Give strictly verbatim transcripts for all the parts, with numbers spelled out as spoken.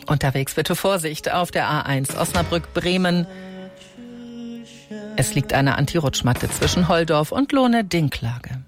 Unterwegs bitte Vorsicht auf der A eins Osnabrück-Bremen. Es liegt eine Anti-Rutschmatte zwischen Holdorf und Lohne-Dinklage.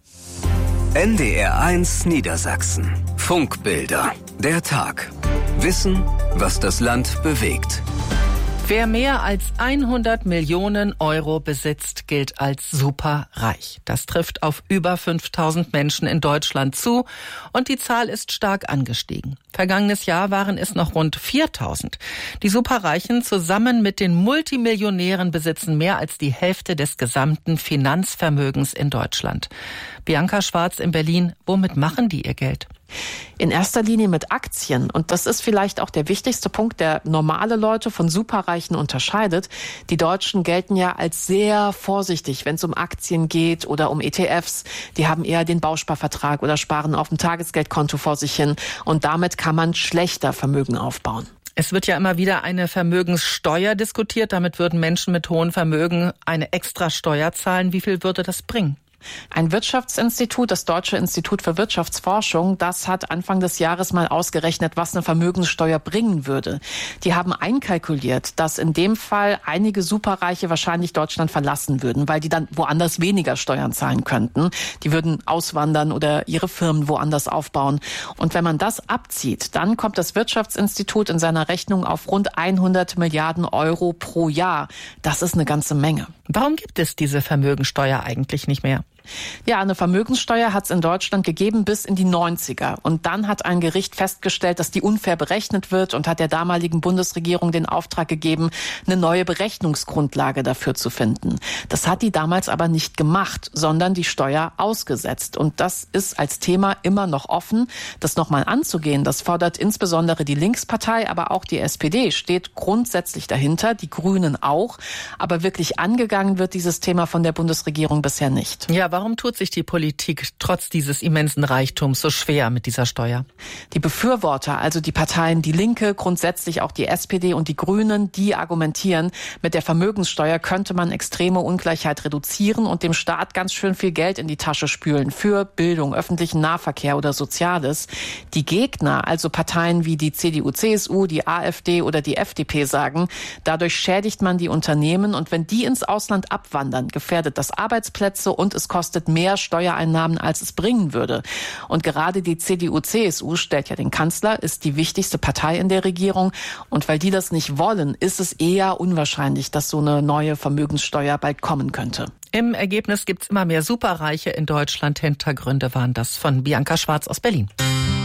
N D R eins Niedersachsen. Funkbilder. Der Tag. Wissen, was das Land bewegt. Wer mehr als hundert Millionen Euro besitzt, gilt als superreich. Das trifft auf über fünftausend Menschen in Deutschland zu und die Zahl ist stark angestiegen. Vergangenes Jahr waren es noch rund viertausend. Die Superreichen zusammen mit den Multimillionären besitzen mehr als die Hälfte des gesamten Finanzvermögens in Deutschland. Bianca Schwarz in Berlin, womit machen die ihr Geld? In erster Linie mit Aktien. Und das ist vielleicht auch der wichtigste Punkt, der normale Leute von Superreichen unterscheidet. Die Deutschen gelten ja als sehr vorsichtig, wenn es um Aktien geht oder um E T Fs. Die haben eher den Bausparvertrag oder sparen auf dem Tagesgeldkonto vor sich hin. Und damit kann man schlechter Vermögen aufbauen. Es wird ja immer wieder eine Vermögenssteuer diskutiert. Damit würden Menschen mit hohen Vermögen eine Extrasteuer zahlen. Wie viel würde das bringen? Ein Wirtschaftsinstitut, das Deutsche Institut für Wirtschaftsforschung, das hat Anfang des Jahres mal ausgerechnet, was eine Vermögenssteuer bringen würde. Die haben einkalkuliert, dass in dem Fall einige Superreiche wahrscheinlich Deutschland verlassen würden, weil die dann woanders weniger Steuern zahlen könnten. Die würden auswandern oder ihre Firmen woanders aufbauen. Und wenn man das abzieht, dann kommt das Wirtschaftsinstitut in seiner Rechnung auf rund hundert Milliarden Euro pro Jahr. Das ist eine ganze Menge. Warum gibt es diese Vermögensteuer eigentlich nicht mehr? Ja, eine Vermögenssteuer hat es in Deutschland gegeben bis in die neunziger. Und dann hat ein Gericht festgestellt, dass die unfair berechnet wird und hat der damaligen Bundesregierung den Auftrag gegeben, eine neue Berechnungsgrundlage dafür zu finden. Das hat die damals aber nicht gemacht, sondern die Steuer ausgesetzt. Und das ist als Thema immer noch offen. Das nochmal anzugehen, das fordert insbesondere die Linkspartei, aber auch die S P D steht grundsätzlich dahinter, die Grünen auch. Aber wirklich angegangen wird dieses Thema von der Bundesregierung bisher nicht. Ja, warum tut sich die Politik trotz dieses immensen Reichtums so schwer mit dieser Steuer? Die Befürworter, also die Parteien Die Linke, grundsätzlich auch die S P D und die Grünen, die argumentieren, mit der Vermögenssteuer könnte man extreme Ungleichheit reduzieren und dem Staat ganz schön viel Geld in die Tasche spülen für Bildung, öffentlichen Nahverkehr oder Soziales. Die Gegner, also Parteien wie die C D U C S U, die AfD oder die F D P sagen, dadurch schädigt man die Unternehmen und wenn die ins Ausland abwandern, gefährdet das Arbeitsplätze und es kostet mehr Steuereinnahmen, als es bringen würde. Und gerade die C D U C S U stellt ja den Kanzler, ist die wichtigste Partei in der Regierung. Und weil die das nicht wollen, ist es eher unwahrscheinlich, dass so eine neue Vermögenssteuer bald kommen könnte. Im Ergebnis gibt es immer mehr Superreiche in Deutschland. Hintergründe waren das von Bianca Schwarz aus Berlin.